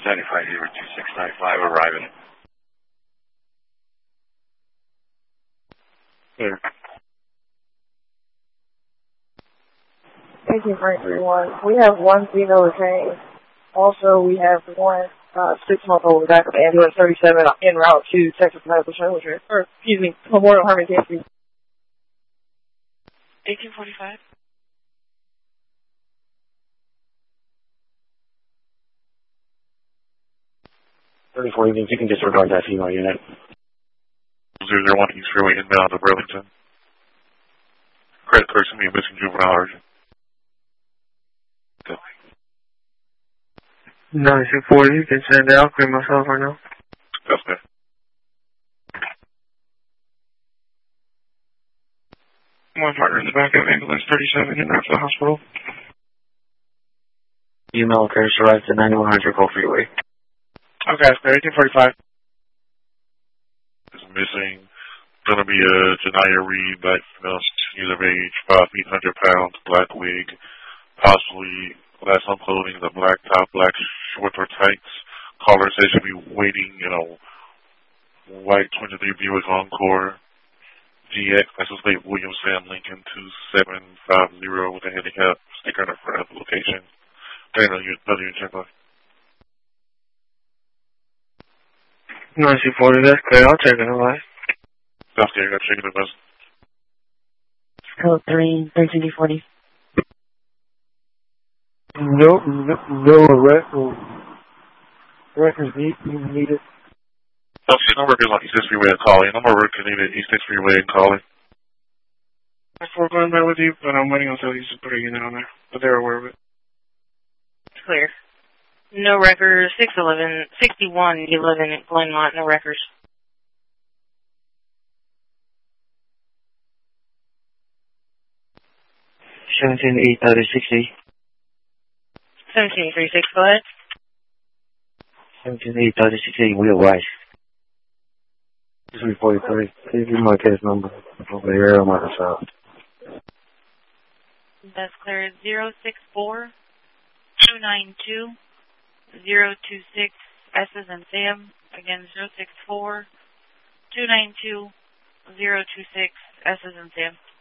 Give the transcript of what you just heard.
752695 arriving. Here. 18.31. We have one female retained. Also, we have one 6-month-old back of ambulance 37 en route to Texas Medical Center, or excuse me, Memorial Hermann Campus. 1845. 34 evenings, you can disregard that female unit. 001 East Freeway inbound to Burlington. Credit person being missing juvenile urgent. Okay. 9240, you can send out, clear myself right now. That's good. My partner in the back of ambulance 37 in route to the hospital. Email occurs arrived at 9100 Gulf Freeway. Okay, that's good. 1845. Is missing. Gonna be a Janaya Reed, black female, she's of age, 5 feet, 100 pounds, black wig, possibly last on clothing, the black top, black shorts or tights. Caller says she'll be waiting in a white 23 Buick Encore GX, license plate William Sam Lincoln 2750 with a handicap sticker on the front of the location. Another unit check off. 9240, that's clear. I'll check it out. That's good, I got checking the bus. Code 3, 1340. No arrest or records needed. Okay, number is on East 6th Freeway and calling. Number is needed East 6th Freeway and calling. I'm going back with you, but I'm waiting until he's put a unit on there. But they're aware of it. It's clear. No records. 6111 Glenmont, no records. 17-8-30-60. 1736, go ahead. 17-8-30-60, Wheel Wise. 343. Please give me my case number over here on Microsoft. That's clear. 064 292 026 S as in Sam. Again, 064 292 026 S as in Sam.